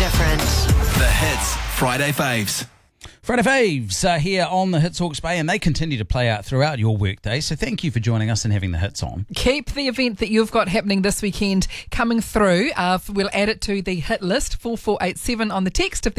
different. The Hits Friday Faves. Friday Faves here on the Hits Hawke's Bay, and they continue to play out throughout your workday. So thank you for joining us and having the hits on. Keep the event that you've got happening this weekend coming through. We'll add it to the hit list, 4487 on the text.